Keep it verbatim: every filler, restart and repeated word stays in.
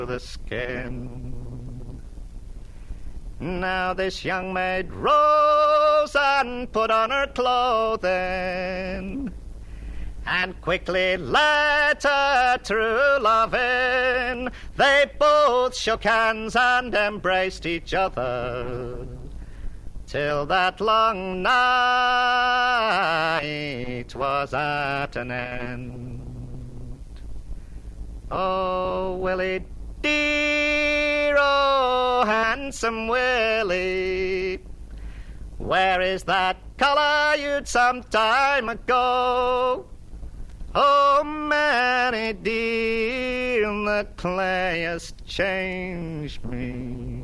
the skin. Now this young maid rose and put on her clothing, and quickly let her true love in. They both shook hands and embraced each other, till that long night was at an end. Oh, Willie dear, oh, handsome Willie, where is that colour you'd some time ago? Oh, Mary dear, the clay has changed me.